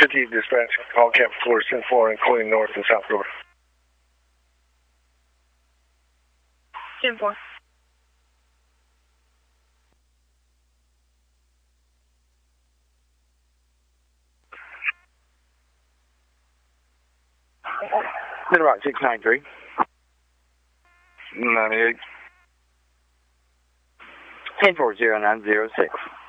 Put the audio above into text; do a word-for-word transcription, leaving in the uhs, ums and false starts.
fifty dispatch, call Camp four, ten four, including North and South Door. ten four. Little Rock six nine three. ninety-eight. ten four zero nine zero six.